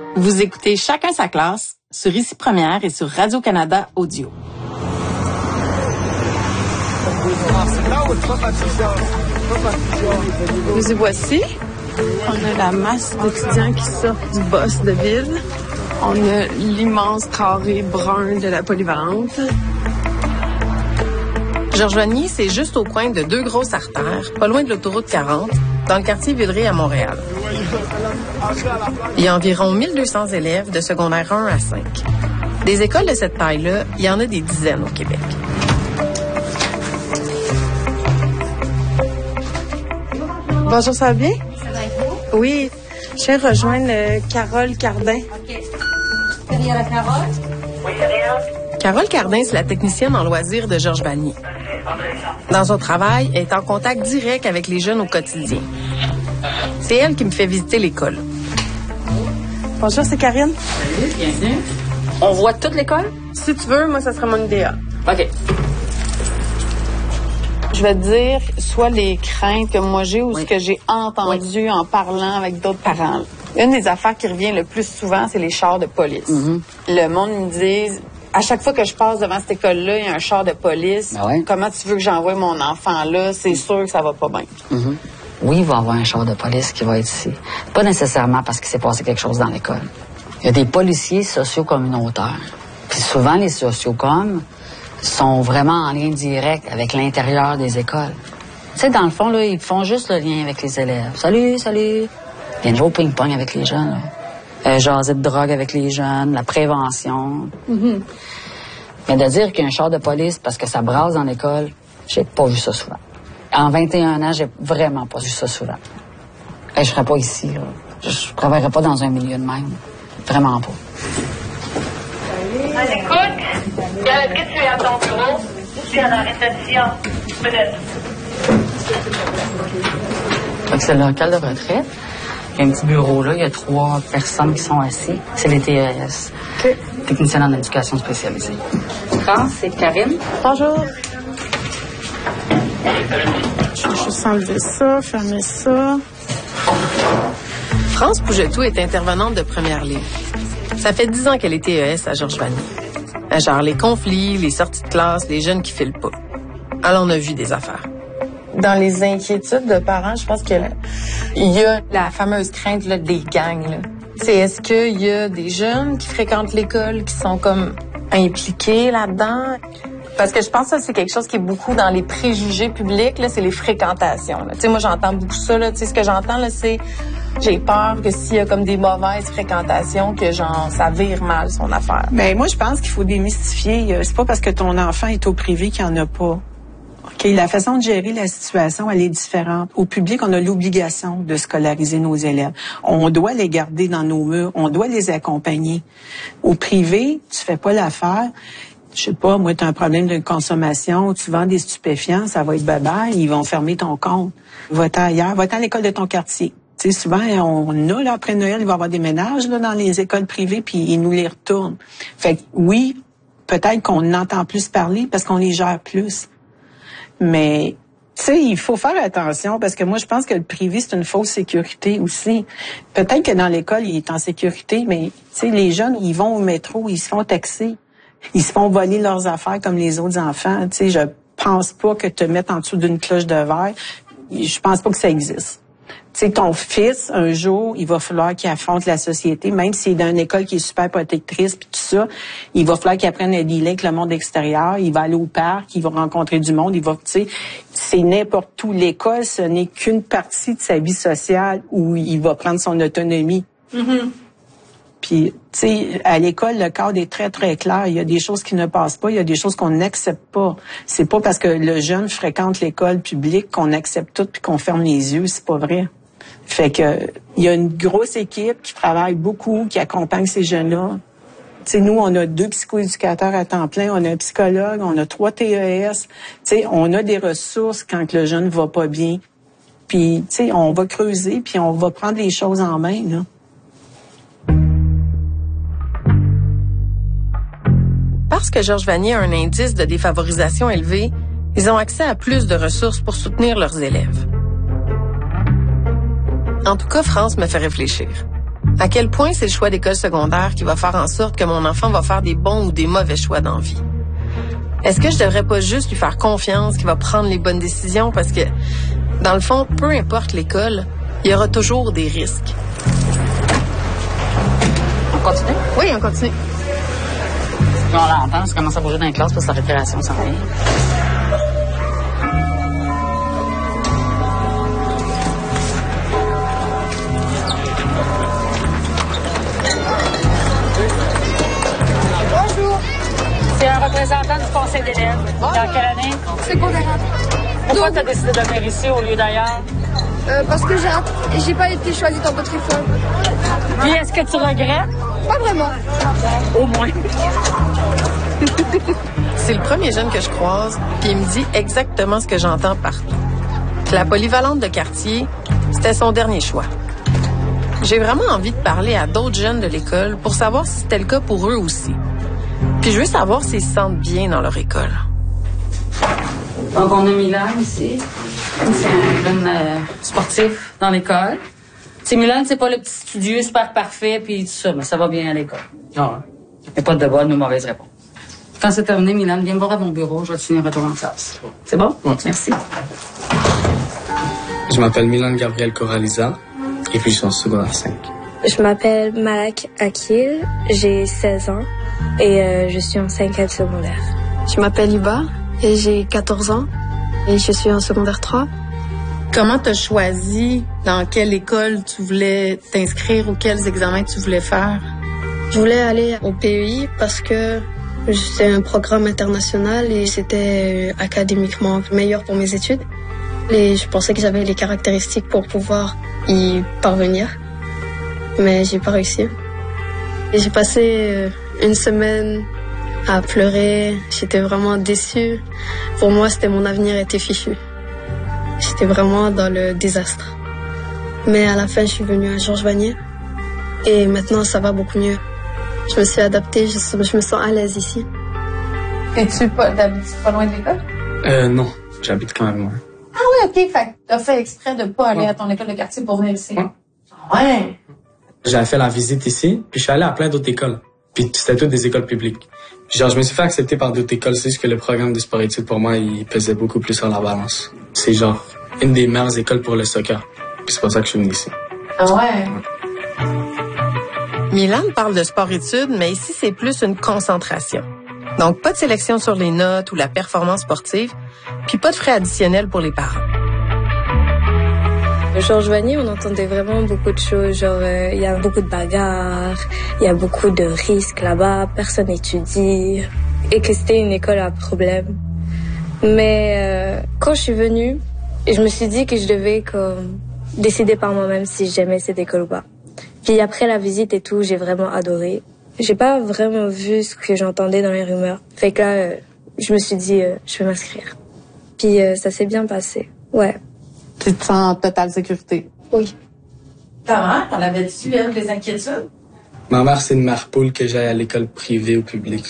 Vous écoutez Chacun sa classe sur Ici Première et sur Radio-Canada Audio. Nous y voici. On a la masse d'étudiants qui sortent du boss de ville. On a l'immense carré brun de la polyvalente. Georges-Vanier, c'est juste au coin de deux grosses artères, pas loin de l'autoroute 40, dans le quartier Villeray à Montréal. Il y a environ 1200 élèves de secondaire 1 à 5. Des écoles de cette taille-là, il y en a des dizaines au Québec. Bonjour, ça va bien? Ça va être vous? Oui. Je viens rejoindre Carole Cardin. OK. Derrière la Carole? Oui, c'est rien. Carole Cardin, c'est la technicienne en loisirs de Georges Vanier. Dans son travail, elle est en contact direct avec les jeunes au quotidien. C'est elle qui me fait visiter l'école. Bonjour, c'est Karine. Salut, bienvenue. On voit toute l'école? Si tu veux, moi, ça serait mon idéal. OK. Je vais te dire soit les craintes que moi j'ai ou ce que j'ai entendu en parlant avec d'autres parents. Une des affaires qui revient le plus souvent, c'est les chars de police. Le monde me dit, à chaque fois que je passe devant cette école-là, il y a un char de police. Comment tu veux que j'envoie mon enfant là? C'est sûr que ça va pas bien. Oui, il va y avoir un char de police qui va être ici. Pas nécessairement parce qu'il s'est passé quelque chose dans l'école. Il y a des policiers socio-communautaires. Puis souvent, les sociocoms sont vraiment en lien direct avec l'intérieur des écoles. Tu sais, dans le fond, là, ils font juste le lien avec les élèves. Salut, salut. Ils viennent jouer au ping-pong avec les jeunes, là. Jaser de drogue avec les jeunes, la prévention. Mais de dire qu'il y a un char de police parce que ça brasse dans l'école, j'ai pas vu ça souvent. En 21 ans, j'ai vraiment pas vu ça souvent. Je serais pas ici, là. Je travaillerais pas dans un milieu de même. Vraiment pas. Écoute, est-ce que tu es à ton bureau? Je suis à la réception. Peut-être. C'est le local de retraite. Il y a un petit bureau là. Il y a 3 personnes qui sont assises. C'est les TES. Techniciens en éducation spécialisée. France, c'est Karine. Bonjour. Je vais juste enlever ça, fermer ça. France Pougetou est intervenante de première ligne. Ça fait 10 ans qu'elle est TES à Georges Vanier. Elle gère les conflits, les sorties de classe, les jeunes qui filent pas. Elle en a vu des affaires. Dans les inquiétudes de parents, je pense qu'il y a la fameuse crainte là, des gangs. Là. C'est est-ce qu'il y a des jeunes qui fréquentent l'école qui sont comme impliqués là-dedans? Parce que je pense que ça, c'est quelque chose qui est beaucoup dans les préjugés publics, là, c'est les fréquentations. Tu sais, moi, j'entends beaucoup ça, là. Tu sais, ce que j'entends, là, c'est j'ai peur que s'il y a comme des mauvaises fréquentations, que genre, ça vire mal son affaire. Ben, moi, je pense qu'il faut démystifier. C'est pas parce que ton enfant est au privé qu'il n'y en a pas. Okay, la façon de gérer la situation, elle est différente. Au public, on a l'obligation de scolariser nos élèves. On doit les garder dans nos murs, on doit les accompagner. Au privé, tu fais pas l'affaire. Je sais pas, moi, tu as un problème de consommation, tu vends des stupéfiants, ça va être bye-bye, ils vont fermer ton compte. Va-t'en ailleurs, va-t'en à l'école de ton quartier. Tu sais, souvent, on a, là, après Noël, il va y avoir des ménages, là, dans les écoles privées, puis ils nous les retournent. Fait que, oui, peut-être qu'on entend plus parler parce qu'on les gère plus. Mais, tu sais, il faut faire attention parce que moi, je pense que le privé, c'est une fausse sécurité aussi. Peut-être que dans l'école, il est en sécurité, mais, tu sais, les jeunes, ils vont au métro, ils se font taxer. Ils se font voler leurs affaires comme les autres enfants. Tu sais, je pense pas que te mettre en dessous d'une cloche de verre, je pense pas que ça existe. Tu sais, ton fils, un jour, il va falloir qu'il affronte la société, même s'il est dans une école qui est super protectrice puis tout ça, il va falloir qu'il apprenne à dealer avec le monde extérieur, il va aller au parc, il va rencontrer du monde, il va, tu sais, c'est n'importe où. L'école, ce n'est qu'une partie de sa vie sociale où il va prendre son autonomie. Puis, tu sais, à l'école, le cadre est très, très clair. Il y a des choses qui ne passent pas, il y a des choses qu'on n'accepte pas. C'est pas parce que le jeune fréquente l'école publique qu'on accepte tout puis qu'on ferme les yeux, c'est pas vrai. Fait que, il y a une grosse équipe qui travaille beaucoup, qui accompagne ces jeunes-là. Tu sais, nous, on a 2 psychoéducateurs à temps plein, on a un psychologue, on a 3 TES. Tu sais, on a des ressources quand le jeune va pas bien. Puis, tu sais, on va creuser, puis on va prendre les choses en main, là. Parce que Georges Vanier a un indice de défavorisation élevé, ils ont accès à plus de ressources pour soutenir leurs élèves. En tout cas, France me fait réfléchir. À quel point c'est le choix d'école secondaire qui va faire en sorte que mon enfant va faire des bons ou des mauvais choix dans la vie? Est-ce que je devrais pas juste lui faire confiance qu'il va prendre les bonnes décisions? Parce que, dans le fond, peu importe l'école, il y aura toujours des risques. On continue? Oui, on continue. On l'entend, ça commence à bouger dans les classes parce que la récréation s'en vient. C'est un représentant du conseil d'élèves. Dans quelle année? Secondaire. Pourquoi tu as décidé de venir ici au lieu d'ailleurs? Parce que j'ai pas été choisie dans votre école. Puis est-ce que tu regrettes? Pas vraiment. Au moins. C'est le premier jeune que je croise, puis il me dit exactement ce que j'entends partout. Que la polyvalente de quartier, c'était son dernier choix. J'ai vraiment envie de parler à d'autres jeunes de l'école pour savoir si c'était le cas pour eux aussi. Puis je veux savoir s'ils se sentent bien dans leur école. Donc, on a Milan ici. C'est un jeune sportif dans l'école. C'est Milan, c'est pas le petit studieux super parfait, puis tout ça, mais ça va bien à l'école. Ah. Il n'y a pas de bonnes ou mauvaises réponses. Quand c'est terminé, Milan, viens me voir à mon bureau, je vais te finir un retour en classe. C'est bon? Oui. Merci. Je m'appelle Milan Gabriel Coraliza, et puis je suis en secondaire 5. Je m'appelle Malak Akil, j'ai 16 ans et je suis en 5e secondaire. Je m'appelle Iba et j'ai 14 ans et je suis en secondaire 3. Comment tu as choisi dans quelle école tu voulais t'inscrire ou quels examens tu voulais faire? Je voulais aller au PEI parce que c'est un programme international et c'était académiquement meilleur pour mes études. Et je pensais que j'avais les caractéristiques pour pouvoir y parvenir. Mais j'ai pas réussi. Et j'ai passé une semaine à pleurer. J'étais vraiment déçue. Pour moi, mon avenir était fichu. J'étais vraiment dans le désastre. Mais à la fin, je suis venue à Georges Vanier. Et maintenant, ça va beaucoup mieux. Je me suis adaptée, je me sens à l'aise ici. T'habites pas loin de l'école? Non, j'habite quand même loin. Ah oui, OK. Fait que t'as fait exprès de pas aller à ton école de quartier pour venir ici. Ouais. J'avais fait la visite ici, puis je suis allé à plein d'autres écoles. Puis c'était toutes des écoles publiques. Genre, je me suis fait accepter par d'autres écoles. C'est juste que le programme de sport-études, pour moi, il pesait beaucoup plus sur la balance. C'est genre une des meilleures écoles pour le soccer. Puis c'est pour ça que je suis venu ici. Ah ouais? Milan parle de sport-études, mais ici, c'est plus une concentration. Donc, pas de sélection sur les notes ou la performance sportive, puis pas de frais additionnels pour les parents. Georges Vanier, on entendait vraiment beaucoup de choses, genre il y a beaucoup de bagarres, il y a beaucoup de risques là-bas, personne n'étudie, et que c'était une école à problème. Mais quand je suis venue, je me suis dit que je devais décider par moi-même si j'aimais cette école ou pas. Puis après la visite et tout, j'ai vraiment adoré. J'ai pas vraiment vu ce que j'entendais dans les rumeurs. Fait que là, je me suis dit, je vais m'inscrire. Puis ça s'est bien passé, ouais. Tu te sens en totale sécurité? Oui. Ta mère, t'en avais-tu, elle, des inquiétudes? Ma mère, c'est une mère poule que j'aille à l'école privée ou publique.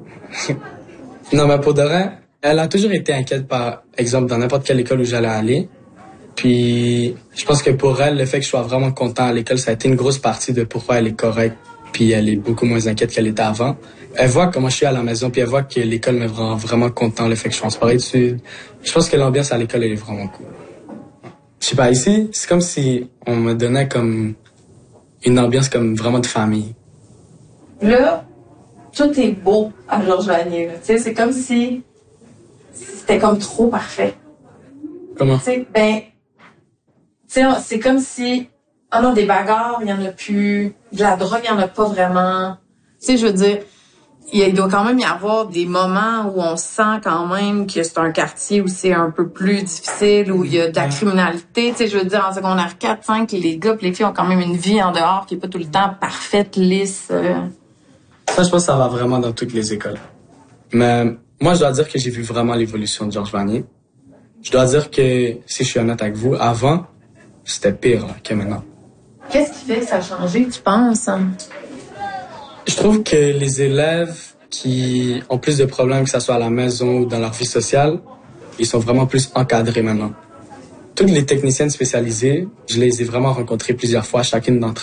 Non, mais pour de vrai, elle a toujours été inquiète, par exemple, dans n'importe quelle école où j'allais aller. Puis, je pense que pour elle, le fait que je sois vraiment content à l'école, ça a été une grosse partie de pourquoi elle est correcte. Puis, elle est beaucoup moins inquiète qu'elle était avant. Elle voit comment je suis à la maison, puis elle voit que l'école me rend vraiment content, le fait que je suis en sport-études. Je pense que l'ambiance à l'école, elle est vraiment cool. Je sais pas, ici, c'est comme si on me donnait comme une ambiance comme vraiment de famille. Là, tout est beau à Georges Vanier. Tu sais, c'est comme si c'était comme trop parfait. Comment? Tu sais, c'est comme si, non, des bagarres, il y en a plus. De la drogue, il y en a pas vraiment. Tu sais, je veux dire, il doit quand même y avoir des moments où on sent quand même que c'est un quartier où c'est un peu plus difficile, où il y a de la criminalité. Tu sais, je veux dire, en secondaire 4, 5, les gars et les filles ont quand même une vie en dehors qui est pas tout le temps parfaite, lisse. Ça, je pense que ça va vraiment dans toutes les écoles. Mais moi, je dois dire que j'ai vu vraiment l'évolution de Georges Vanier. Je dois dire que, si je suis honnête avec vous, avant, c'était pire que maintenant. Qu'est-ce qui fait que ça a changé, tu penses? Je trouve que les élèves qui ont plus de problèmes, que ce soit à la maison ou dans leur vie sociale, ils sont vraiment plus encadrés maintenant. Toutes les techniciennes spécialisées, je les ai vraiment rencontrées plusieurs fois, chacune d'entre